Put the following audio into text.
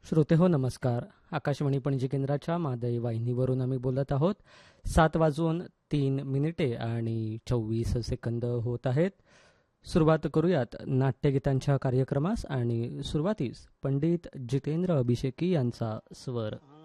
श्रोते हो नमस्कार. आकाशवाणी पणजी केंद्राच्या मादई वाहिनीवरून आम्ही बोलत आहोत. 7:03 आणि 24 सेकंद होत आहेत. सुरुवात करूयात नाट्यगीतांच्या कार्यक्रमास आणि सुरुवातीस पंडित जितेंद्र अभिषेकी यांचा स्वर.